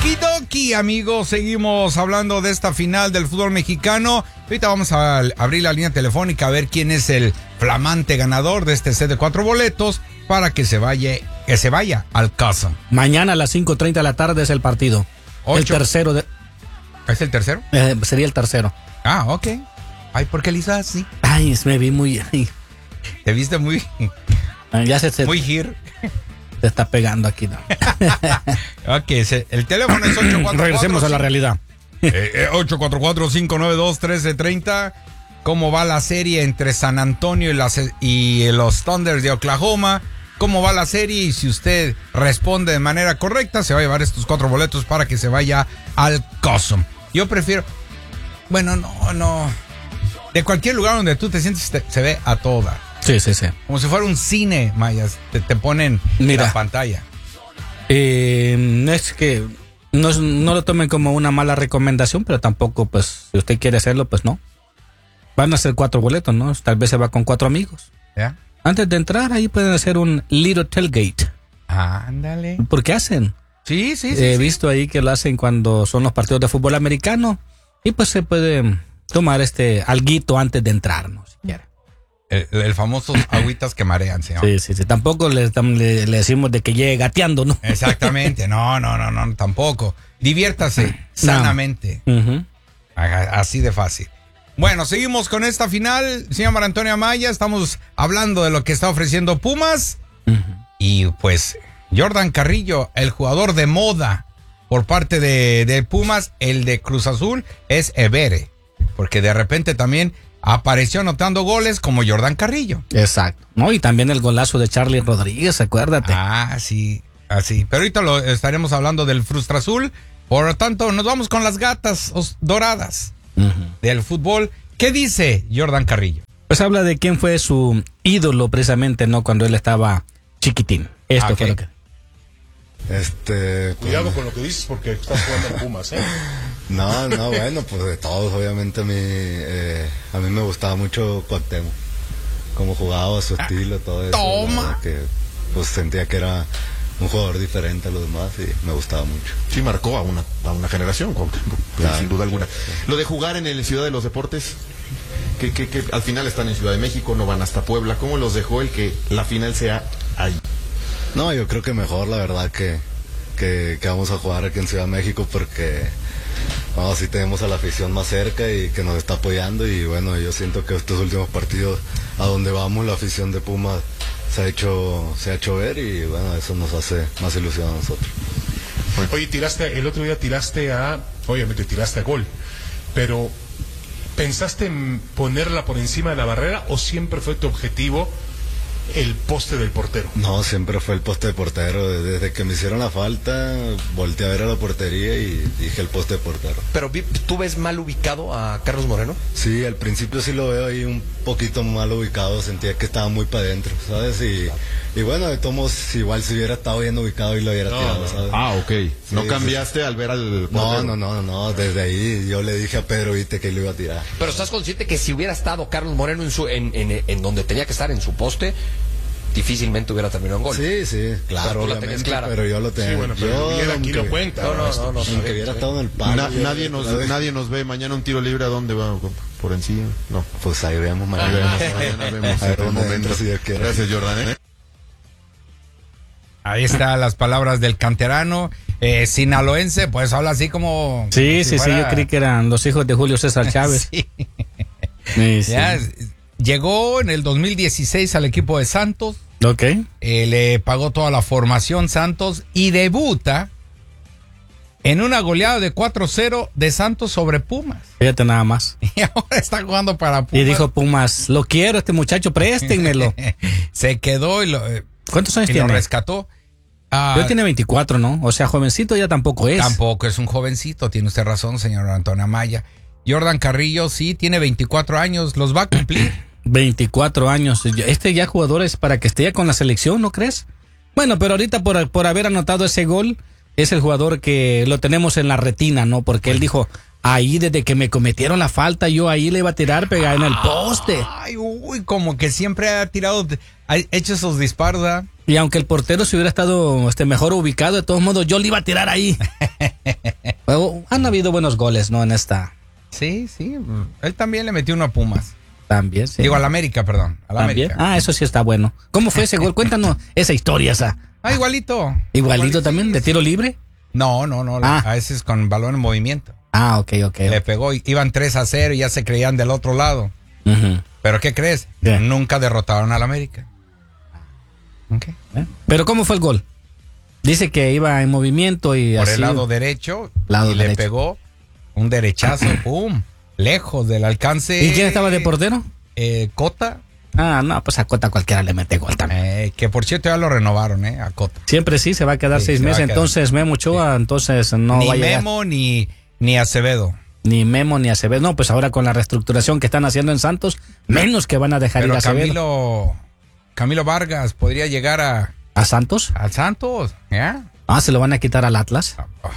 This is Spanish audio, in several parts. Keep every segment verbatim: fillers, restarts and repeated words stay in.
Okidoki, amigos, seguimos hablando de esta final del fútbol mexicano. Ahorita vamos a abrir la línea telefónica a ver quién es el flamante ganador de este set de cuatro boletos para que se vaya, que se vaya al casa. Mañana a las cinco treinta de la tarde es el partido. Ocho. El tercero de... ¿Es el tercero? Eh, sería el tercero. Ah, ok. Ay, ¿por qué le hizo así? Ay, me vi muy... Ay. Te viste muy... Ya se... se... Muy gir. Se está pegando aquí, ¿no? Ok, se, el teléfono es ocho cuatro cuatro. Regresemos a la realidad. Eh, eh, ocho cuatro cuatro, cinco nueve dos, uno tres tres cero. ¿Cómo va la serie entre San Antonio y, las, y los Thunders de Oklahoma? ¿Cómo va la serie? Y si usted responde de manera correcta, se va a llevar estos cuatro boletos para que se vaya al Cosm. Yo prefiero... Bueno, no, no... De cualquier lugar donde tú te sientes, te, se ve a toda. Sí, sí, sí. Como si fuera un cine, Mayas. Te, te ponen Mira, en la pantalla. Eh, no es que no, no lo tomen como una mala recomendación, pero tampoco, pues, si usted quiere hacerlo, pues no. Van a ser cuatro boletos, ¿no? Tal vez se va con cuatro amigos. ¿Ya? Antes de entrar, ahí pueden hacer un little tailgate. Ándale. ¿Por qué hacen? Sí, sí, sí. He sí. visto ahí que lo hacen cuando son los partidos de fútbol americano. Y pues se puede tomar este alguito antes de entrar, ¿no? Si quiere. El, el famoso agüitas que marean, señor. Sí, sí, sí. Tampoco le, le, le decimos de que llegue gateando, ¿no? Exactamente. No, no, no, no, tampoco. Diviértase sanamente. No. Uh-huh. Así de fácil. Bueno, seguimos con esta final. Señor Mar Antonio Amaya, estamos hablando de lo que está ofreciendo Pumas. Uh-huh. Y pues Jordan Carrillo, el jugador de moda por parte de, de Pumas, el de Cruz Azul, es Evere. Porque de repente también apareció anotando goles como Jordan Carrillo. Exacto. No, y también el golazo de Charlie Rodríguez, acuérdate. Ah, sí, así. Pero ahorita lo estaremos hablando del Frustra Azul. Por lo tanto, nos vamos con las gatas doradas uh-huh. del fútbol. ¿Qué dice Jordan Carrillo? Pues habla de quién fue su ídolo precisamente, ¿no? Cuando él estaba chiquitín. Esto ah, okay. fue lo que... Este, Cuidado pues, con lo que dices porque estás jugando en Pumas, ¿eh? No, no, bueno, pues de todos, obviamente a mí, eh, a mí me gustaba mucho Cuauhtémoc, cómo jugaba, su estilo, todo eso. Toma. Que pues sentía que era un jugador diferente a los demás y me gustaba mucho. Sí, marcó a una, a una generación, Cuauhtémoc, claro, sin duda alguna. Sí. Lo de jugar en el Ciudad de los Deportes, que, que, que al final están en Ciudad de México, no van hasta Puebla, ¿cómo los dejó el que la final sea ahí? No, yo creo que mejor, la verdad, que, que, que vamos a jugar aquí en Ciudad de México porque no, sí tenemos a la afición más cerca y que nos está apoyando y bueno, yo siento que estos últimos partidos a donde vamos la afición de Pumas se ha hecho, se ha hecho ver y bueno, eso nos hace más ilusión a nosotros. Oye, tiraste, el otro día tiraste a, obviamente tiraste a gol, pero ¿pensaste en ponerla por encima de la barrera o siempre fue tu objetivo el poste del portero? No, siempre fue el poste de portero. Desde que me hicieron la falta, volteé a ver a la portería y dije el poste de portero. ¿Pero tú ves mal ubicado a Carlos Moreno? Sí, al principio sí lo veo ahí un poquito mal ubicado. Sentía que estaba muy para adentro, ¿sabes? Y, y bueno, de todos modos, igual si hubiera estado bien ubicado y lo hubiera no, tirado, no. ¿sabes? Ah, ok. ¿No sí, cambiaste sí. al ver al portero? No, no, no, no. Desde ahí yo le dije a Pedro, viste, que lo iba a tirar. Pero ¿estás consciente que si hubiera estado Carlos Moreno en, su, en, en, en donde tenía que estar, en su poste, difícilmente hubiera terminado en gol? Sí, sí, claro, la tenías clara. pero yo lo tenía. Sí, bueno, pero yo, Miguel aquí aunque, lo cuenta. No, no, esto, no, no, aunque no, hubiera no, estado en el palo. Na, yo, nadie, nos, ¿sabes? nadie nos ve mañana un tiro libre. ¿A dónde va? ¿Por encima? No. Pues ahí vemos, Ahí mañana. vemos, mañana vemos. A ver en el dónde momento. entra, si Dios quiere. Gracias, Jordan, ¿eh? Ahí están las palabras del canterano eh, sinaloense, pues habla así como... Sí, si sí, fuera... sí, yo creí que eran los hijos de Julio César Chávez. Sí. Sí, sí. Ya, llegó en el dos mil dieciséis al equipo de Santos. Ok. Eh, le pagó toda la formación Santos y debuta en una goleada de cuatro cero de Santos sobre Pumas. Fíjate nada más. Y ahora está jugando para Pumas. Y dijo Pumas, lo quiero este muchacho, préstenmelo. Se quedó y lo, ¿Cuántos años y tiene? lo rescató. Ah, Yo tiene veinticuatro, ¿no? O sea, jovencito ya tampoco es. Tampoco es un jovencito, tiene usted razón, señor Antonio Amaya. Jordan Carrillo sí tiene veinticuatro años, los va a cumplir. veinticuatro años. Este ya jugador es para que esté ya con la selección, ¿no crees? Bueno, pero ahorita por, por haber anotado ese gol, es el jugador que lo tenemos en la retina, ¿no? Porque él dijo, ahí desde que me cometieron la falta, yo ahí le iba a tirar, pegar en el poste. Ay, uy, como que siempre ha tirado, ha hecho esos disparos, ¿verdad? Y aunque el portero se hubiera estado este, mejor ubicado, de todos modos yo le iba a tirar ahí. Pero han habido buenos goles, ¿no? En esta. Sí, sí. Él también le metió uno a Pumas. También, sí. Digo, a la América, perdón. A la ¿También? América. Ah, eso sí está bueno. ¿Cómo fue ese gol? Cuéntanos esa historia, esa. Ah, igualito. Igualito también, sí, de sí. tiro libre. No, no, no. Ah. A veces con balón en movimiento. Ah, ok, ok. Le pegó. Iban tres a cero y ya se creían del otro lado. Ujú. ¿Pero qué crees? ¿Qué? Nunca derrotaron a la América. Okay. ¿Eh? Pero ¿cómo fue el gol? Dice que iba en movimiento y Por así. el lado derecho Lado y le derecho. pegó un derechazo, pum, lejos del alcance. ¿Y quién estaba de portero? Eh, Cota, Ah, no, pues a Cota cualquiera le mete gol también. eh, que por cierto ya lo renovaron, ¿eh? A Cota. Siempre sí, se va a quedar Sí, seis se va a meses. quedar. Entonces Memo Ochoa, entonces no ni va a llegar. Memo ni, ni Acevedo. Ni Memo ni Acevedo. No, pues ahora con la reestructuración que están haciendo en Santos, menos que van a dejar ir Pero a Acevedo. Camilo, Camilo Vargas podría llegar a, ¿A Santos? al Santos, ¿ya? Ah, se lo van a quitar al Atlas.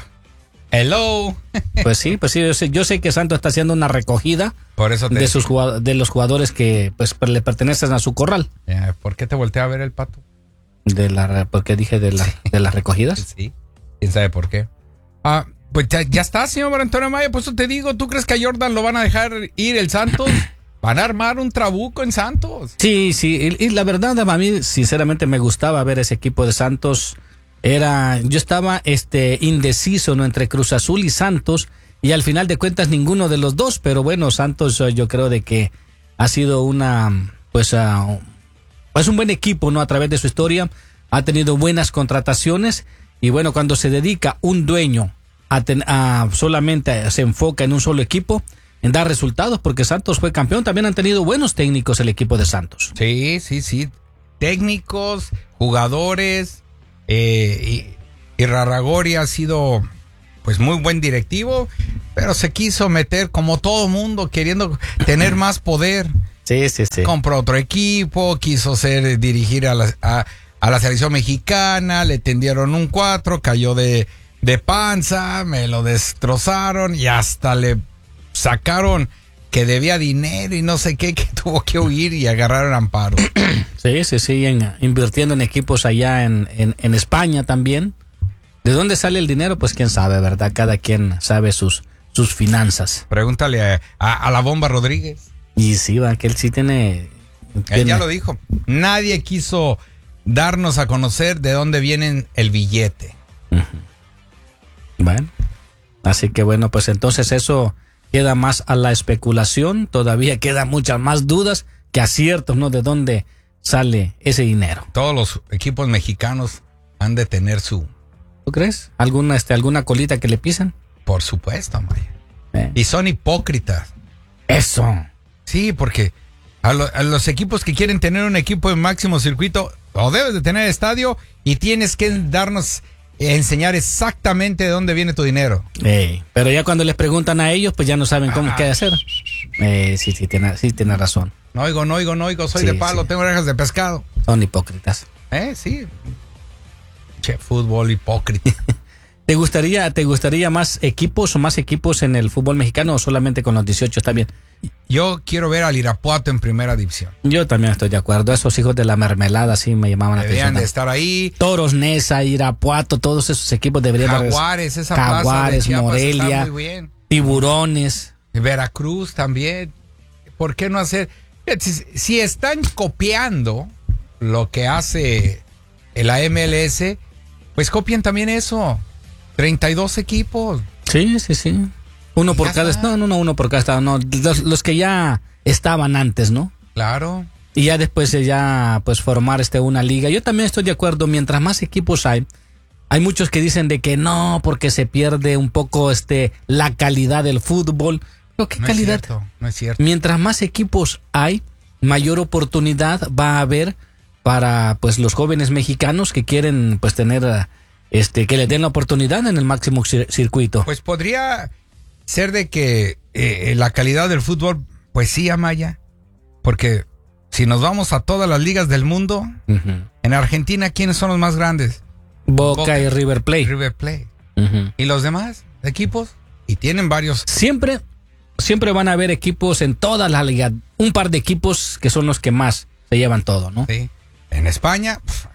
Hello. Pues sí, pues sí, yo sé, yo sé que Santos está haciendo una recogida Por eso te de sus jugado- de los jugadores que pues le pertenecen a su corral. Ya, ¿por qué te volteé a ver el pato? De la re- porque dije de la de las recogidas. Sí. ¿Quién sabe por qué? Ah, pues ya, ya está, señor Antonio Maya. Por eso te digo, ¿tú crees que a Jordan lo van a dejar ir el Santos? Van a armar un trabuco en Santos. Sí, sí, y, y la verdad a mí sinceramente me gustaba ver ese equipo de Santos. Era, yo estaba este indeciso, ¿no? Entre Cruz Azul y Santos, y al final de cuentas ninguno de los dos, pero bueno, Santos eh, yo creo de que ha sido una, pues, uh, es un buen equipo, ¿no? A través de su historia, ha tenido buenas contrataciones, y bueno, cuando se dedica un dueño a, ten, a solamente se enfoca en un solo equipo, en dar resultados, porque Santos fue campeón, también han tenido buenos técnicos el equipo de Santos. Sí, sí, sí. Técnicos, jugadores. Eh, y, y Rarragori ha sido pues muy buen directivo, pero se quiso meter como todo mundo queriendo tener más poder. Sí, sí, sí. Compró otro equipo, quiso ser dirigir a la, a, a la selección mexicana, le tendieron un cuatro, cayó de, de panza, me lo destrozaron y hasta le sacaron que debía dinero y no sé qué, que tuvo que huir y agarraron amparo. Sí, sí, siguen invirtiendo en equipos allá en, en, en España también. ¿De dónde sale el dinero? Pues quién sabe, ¿verdad? Cada quien sabe sus, sus finanzas. Pregúntale a, a, a la Bomba Rodríguez. Y sí, va, que él sí tiene... Él tiene- ya lo dijo. Nadie quiso darnos a conocer de dónde viene el billete. Bueno, así que bueno, pues entonces eso queda más a la especulación. Todavía quedan muchas más dudas que aciertos, ¿no? De dónde sale ese dinero. Todos los equipos mexicanos han de tener su... ¿Tú crees? ¿Alguna, este, alguna colita que le pisan? Por supuesto, Maya. Eh. Y son hipócritas. Eso. Sí, porque a, lo- a los equipos que quieren tener un equipo en máximo circuito, o debes de tener estadio y tienes que darnos, eh, enseñar exactamente de dónde viene tu dinero. Ey, pero ya cuando les preguntan a ellos, pues ya no saben cómo Ah. qué hacer. Eh, sí, sí, tiene, sí, tiene razón. No oigo, no oigo, no oigo, soy Sí, de palo, sí. tengo orejas de pescado. Son hipócritas. Eh, sí. Che, fútbol hipócrita. ¿Te gustaría, te gustaría más equipos o más equipos en el fútbol mexicano o solamente con los dieciocho? Está bien. Yo quiero ver al Irapuato en primera división. Yo también estoy de acuerdo. Esos hijos de la mermelada sí me llamaban la Deberían atención. de estar ahí. Toros, Nesa, Irapuato, todos esos equipos deberían de- Jaguares, esa plaza de Jaguares, Chiapas Morelia, está muy bien. Tiburones. Veracruz también. ¿Por qué no hacer? Si, si están copiando lo que hace la M L S, pues copien también eso. treinta y dos equipos. Sí, sí, sí. Uno por Ya cada está. estado. No, no, uno por cada estado. No, los, los que ya estaban antes, ¿no? Claro. Y ya después de ya pues formar este una liga. Yo también estoy de acuerdo, mientras más equipos hay, hay muchos que dicen de que no, porque se pierde un poco este la calidad del fútbol. Pero qué No calidad. es cierto, no es cierto. Mientras más equipos hay, mayor oportunidad va a haber para pues los jóvenes mexicanos que quieren pues tener eh, este que le den la oportunidad en el máximo cir- circuito. Pues podría ser de que eh, la calidad del fútbol, pues sí, Amaya. Porque si nos vamos a todas las ligas del mundo, Ujú. en Argentina, ¿quiénes son los más grandes? Boca, Boca y River Plate. River Plate. Ujú. ¿Y los demás equipos? Y tienen varios. Siempre, siempre van a haber equipos en todas las ligas. Un par de equipos que son los que más se llevan todo, ¿no? Sí. En España, pf,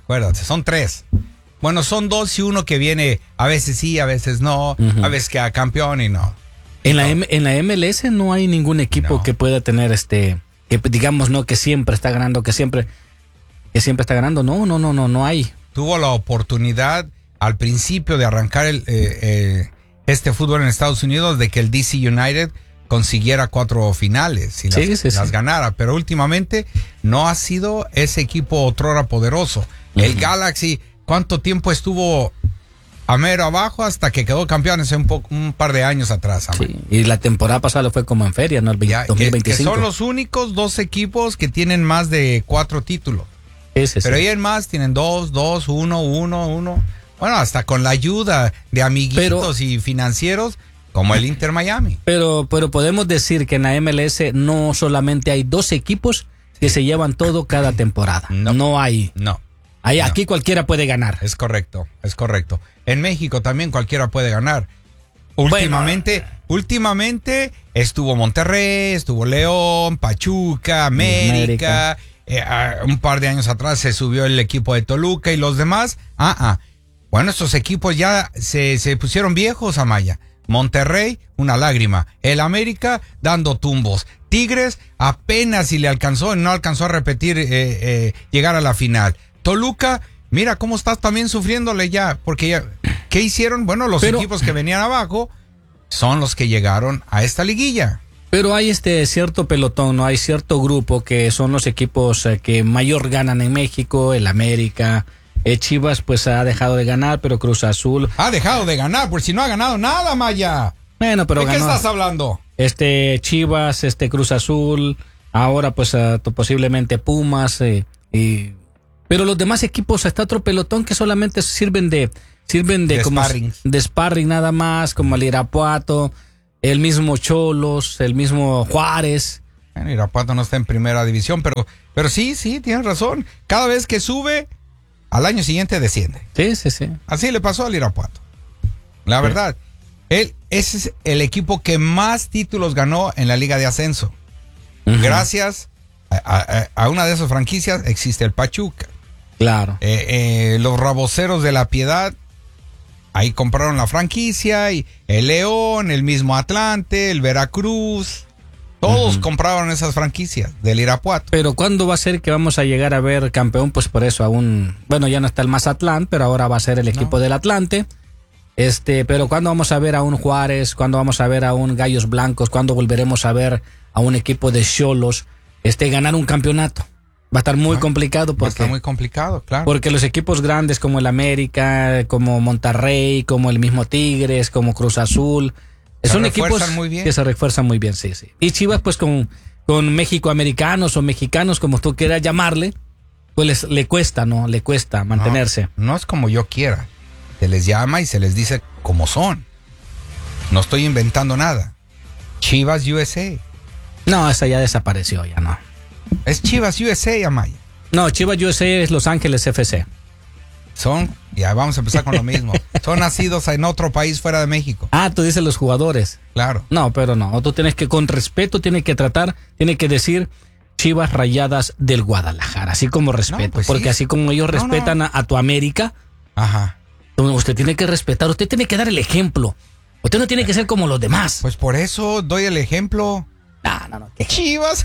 Acuérdate, son tres. Bueno, son dos y uno que viene a veces sí, a veces no, uh-huh. a veces queda campeón y no. En la, M- en la M L S no hay ningún equipo no. que pueda tener este, que digamos, no, que siempre está ganando, que siempre, que siempre está ganando. No, no, no, no, no hay. Tuvo la oportunidad al principio de arrancar el, eh, eh, este fútbol en Estados Unidos de que el D C United consiguiera cuatro finales y las, sí, sí, las sí. ganara, pero últimamente no ha sido ese equipo otrora poderoso. Uh-huh. El Galaxy, ¿cuánto tiempo estuvo a mero abajo hasta que quedó campeón hace un, po- un par de años atrás? Sí, y la temporada pasada fue como en feria, ¿no? El ya, dos mil veinticinco. Que, que son los únicos dos equipos que tienen más de cuatro títulos. Sí, sí, pero sí. ahí en más tienen dos, dos, uno, uno, uno. Bueno, hasta con la ayuda de amiguitos pero, y financieros como el Inter Miami. Pero, pero podemos decir que en la M L S no solamente hay dos equipos que se llevan todo cada temporada. No, no hay. No. Hay, no. Aquí cualquiera puede ganar. Es correcto, es correcto. En México también cualquiera puede ganar. Últimamente, bueno, últimamente estuvo Monterrey, estuvo León, Pachuca, América. América. Eh, uh, un par de años atrás se subió el equipo de Toluca y los demás. Ah, ah. Bueno, estos equipos ya se, se pusieron viejos, Amaya. Monterrey, una lágrima. El América, dando tumbos. Tigres, apenas si le alcanzó, no alcanzó a repetir, eh, eh, llegar a la final. Toluca, mira cómo estás también sufriéndole ya. Porque ya, ¿qué hicieron? Bueno, los Pero, equipos que venían abajo son los que llegaron a esta liguilla. Pero hay este cierto pelotón, ¿no? Hay cierto grupo que son los equipos eh, que mayor ganan en México, el América. Eh, Chivas pues ha dejado de ganar, pero Cruz Azul... Ha dejado de ganar, pues si no ha ganado nada, Maya. Bueno, pero ¿De ganó. qué estás hablando? Este, Chivas, este, Cruz Azul, ahora pues uh, posiblemente Pumas, eh, y... Pero los demás equipos, está otro pelotón que solamente sirven de... Sirven de, de como... sparring. De sparring nada más, como el Irapuato, el mismo Cholos, el mismo Juárez. Bueno, Irapuato no está en primera división, pero, pero sí, sí, tienes razón. Cada vez que sube... Al año siguiente desciende. Sí, sí, sí. Así le pasó al Irapuato. La sí. verdad, él, ese es el equipo que más títulos ganó en la Liga de Ascenso. Uh-huh. Gracias a, a, a una de esas franquicias existe el Pachuca. Claro. Eh, eh, los Raboceros de la Piedad, ahí compraron la franquicia, y el León, el mismo Atlante, el Veracruz... Todos uh-huh. compraron esas franquicias del Irapuato. Pero ¿cuándo va a ser que vamos a llegar a ver campeón? Pues por eso aún, bueno, ya no está el Mazatlán, pero ahora va a ser el equipo no. del Atlante. Este, pero ¿cuándo vamos a ver a un Juárez? ¿Cuándo vamos a ver a un Gallos Blancos? ¿Cuándo volveremos a ver a un equipo de Xolos este ganar un campeonato? Va a estar muy no, complicado porque va a estar muy complicado, claro. Porque los equipos grandes como el América, como Monterrey, como el mismo Tigres, como Cruz Azul, se son equipos muy bien. que se refuerzan muy bien, sí, sí. Y Chivas, pues con, con México-americanos o mexicanos, como tú quieras llamarle, pues les, le cuesta, ¿no? Le cuesta mantenerse. No, no es como yo quiera. Se les llama y se les dice como son. No estoy inventando nada. Chivas U S A. No, esa ya desapareció, ya no. Es Chivas U S A, Amaya. No, Chivas U S A es Los Ángeles F C. Son, ya vamos a empezar con lo mismo. Son nacidos en otro país fuera de México. Ah, tú dices los jugadores. Claro. No, pero no. Tú tienes que, con respeto, tienes que tratar, tienes que decir Chivas Rayadas del Guadalajara. Así como respeto. No, pues porque sí. Así como ellos no, respetan no. A, a tu América. Ajá. Usted tiene que respetar, usted tiene que dar el ejemplo. Usted no tiene que ser como los demás. Pues por eso doy el ejemplo. No, no, no. ¿Qué? Chivas.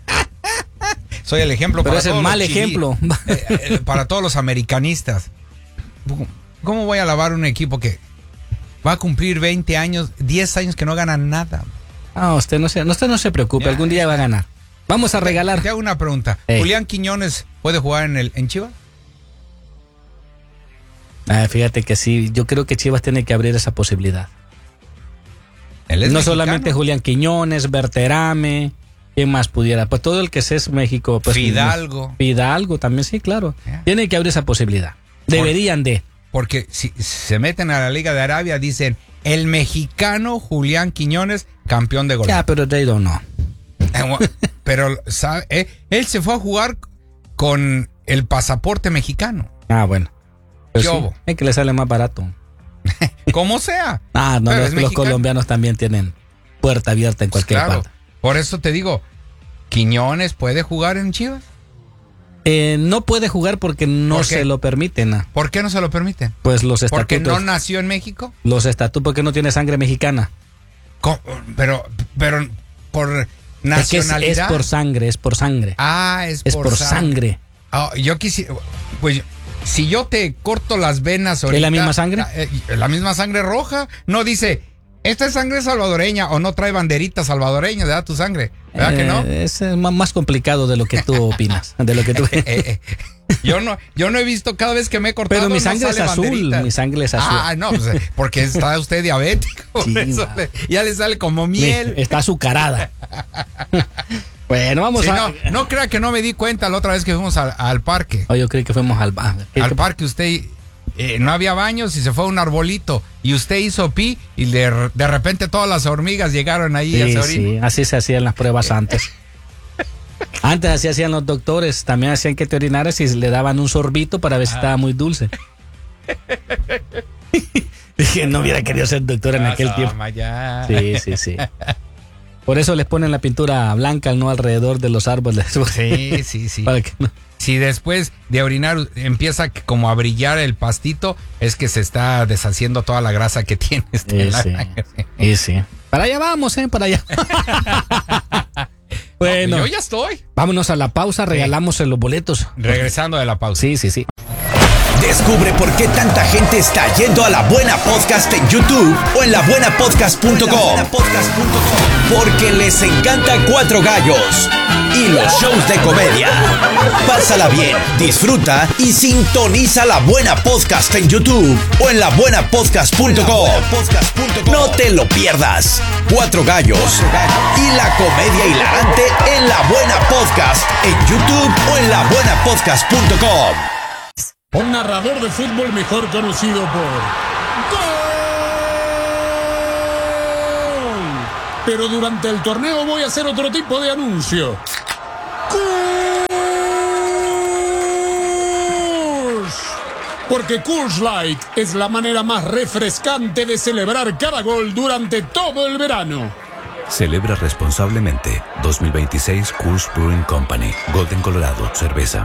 Soy el ejemplo pero para es todos el mal los ejemplo. eh, eh, para todos los americanistas. ¿Cómo voy a alabar un equipo que va a cumplir veinte años, diez años que no gana nada? Ah, usted no se, usted no se preocupe, ya, algún día va a ganar. Vamos a regalar. Te, te hago una pregunta. Ey. ¿Julián Quiñones puede jugar en el en Chivas? Ah, fíjate que sí, yo creo que Chivas tiene que abrir esa posibilidad. ¿Él es no mexicano? Solamente Julián Quiñones, Berterame, ¿quién más pudiera? Pues todo el que es México. Pues, Fidalgo. Fidalgo también, sí, claro. Yeah. Tiene que abrir esa posibilidad. Deberían de. Porque si se meten a la Liga de Arabia, dicen el mexicano Julián Quiñones, campeón de goleo. Ya, pero they don't know. Pero, ¿sabe? Eh, él se fue a jugar con el pasaporte mexicano. Ah, bueno. ¿Qué sí, es que le sale más barato. Como sea. Ah, no, los, los colombianos también tienen puerta abierta en cualquier claro, parte. Por eso te digo, ¿Quiñones puede jugar en Chivas? Eh, no puede jugar porque no ¿Por qué? se lo permiten. ¿No? ¿Por qué no se lo permiten? Pues los estatutos. ¿Porque no nació en México? Los estatutos, porque no tiene sangre mexicana. ¿Cómo? Pero, pero por nacionalidad. Es, que es, es por sangre, es por sangre. Ah, es, es por, por sangre. sangre. Oh, yo quisiera, pues, si yo te corto las venas ahorita, ¿es la misma sangre? Eh, la misma sangre roja. No dice, esta es sangre salvadoreña o no trae banderita salvadoreña, ¿verdad? Tu sangre, ¿verdad eh, que no? Es más complicado de lo que tú opinas, de lo que tú. eh, eh, yo no, yo no he visto cada vez que me he cortado. Pero mi sangre no es sale azul, banderita. mi sangre es azul. Ah, no, pues, porque está usted diabético, Sí, eso le, ya le sale como miel. Está azucarada. Bueno, vamos Sí, a. no, no crea que no me di cuenta la otra vez que fuimos al, al parque. Oh, yo creí que fuimos al bar. Al parque usted eh, no había baños y se fue a un arbolito y usted hizo pi y de, de repente todas las hormigas llegaron ahí Sí, a ese orino. sí, así se hacían las pruebas antes. Antes así hacían los doctores, también hacían que te orinaras y le daban un sorbito para ver si estaba muy dulce. Dije, no hubiera querido ser doctor en Ah, aquel tiempo. toma ya. Sí, sí, sí. Por eso les ponen la pintura blanca, no alrededor de los árboles. Sí, sí, sí. Para que no. Si después de orinar empieza como a brillar el pastito, es que se está deshaciendo toda la grasa que tiene. Este Sí, sí. Sí, sí. Para allá vamos, ¿eh? Para allá. Bueno, No, yo ya estoy. vámonos a la pausa, regalamos los boletos. Regresando de la pausa. Sí, sí, sí. Descubre por qué tanta gente está yendo a La Buena Podcast en YouTube o en la buena podcast punto com. Porque les encanta Cuatro Gallos y los shows de comedia. Pásala bien, disfruta y sintoniza La Buena Podcast en YouTube o en la buena podcast punto com. No te lo pierdas. Cuatro Gallos y la comedia hilarante en La Buena Podcast en YouTube o en la buena podcast punto com. Un narrador de fútbol mejor conocido por ¡Gol! Pero durante el torneo voy a hacer otro tipo de anuncio. ¡Coors! Porque Coors Light es la manera más refrescante de celebrar cada gol durante todo el verano. Celebra responsablemente. dos mil veintiséis Coors Brewing Company. Golden, Colorado. Cerveza.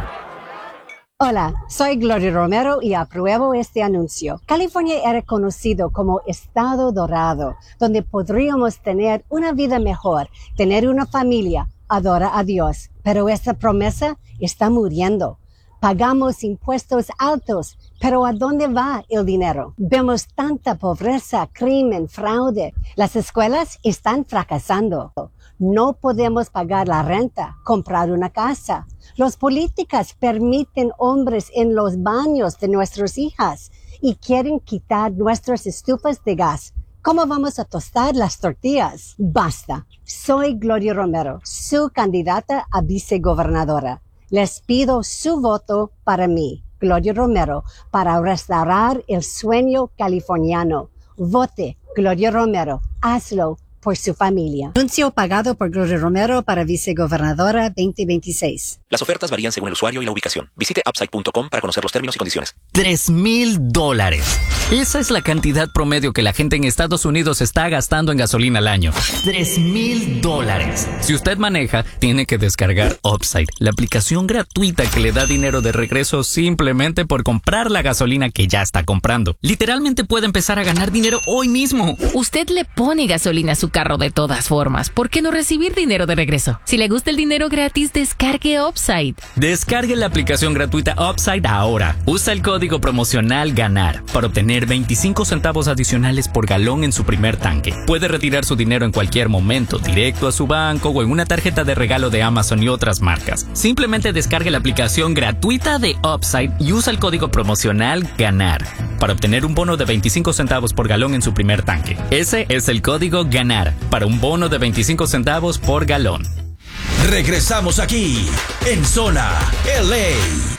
Hola, soy Gloria Romero y apruebo este anuncio. California era conocido como Estado Dorado, donde podríamos tener una vida mejor, tener una familia, adorar a Dios. Pero esta promesa está muriendo. Pagamos impuestos altos, pero ¿a dónde va el dinero? Vemos tanta pobreza, crimen, fraude. Las escuelas están fracasando. No podemos pagar la renta, comprar una casa. Los políticos permiten hombres en los baños de nuestras hijas y quieren quitar nuestras estufas de gas. ¿Cómo vamos a tostar las tortillas? Basta. Soy Gloria Romero, su candidata a vicegobernadora. Les pido su voto para mí, Gloria Romero, para restaurar el sueño californiano. Vote, Gloria Romero. Hazlo por su familia. Anuncio pagado por Gloria Romero para vicegobernadora veinte veintiséis. Las ofertas varían según el usuario y la ubicación. Visite upside punto com para conocer los términos y condiciones. Tres mil dólares. Esa es la cantidad promedio que la gente en Estados Unidos está gastando en gasolina al año. Tres mil dólares. Si usted maneja, tiene que descargar Upside, la aplicación gratuita que le da dinero de regreso simplemente por comprar la gasolina que ya está comprando. Literalmente puede empezar a ganar dinero hoy mismo. Usted le pone gasolina a su carro de todas formas. ¿Por qué no recibir dinero de regreso? Si le gusta el dinero gratis, descargue Upside. Descargue la aplicación gratuita Upside ahora. Usa el código promocional GANAR para obtener veinticinco centavos adicionales por galón en su primer tanque. Puede retirar su dinero en cualquier momento, directo a su banco o en una tarjeta de regalo de Amazon y otras marcas. Simplemente descargue la aplicación gratuita de Upside y usa el código promocional GANAR para obtener un bono de veinticinco centavos por galón en su primer tanque. Ese es el código GANAR para un bono de veinticinco centavos por galón. Regresamos aquí en Zona L A.